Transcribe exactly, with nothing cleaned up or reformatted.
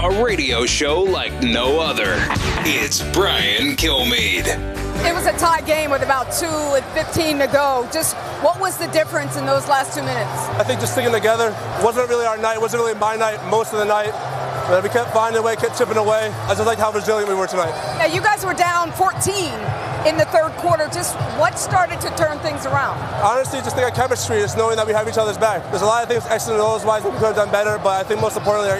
a radio show like no other. It's Brian Kilmeade. It was a tie game with about two and fifteen to go. Just what was the difference in those last two minutes? I think just sticking together. It wasn't really our night. It wasn't really my night most of the night. But we kept finding a way, kept chipping away. I just like how resilient we were tonight. Now, you guys were down fourteen in the third quarter. Just what started to turn things around? Honestly, just think of chemistry, just knowing that we have each other's back. There's a lot of things X's and O's wise that we could have done better, but I think most importantly, our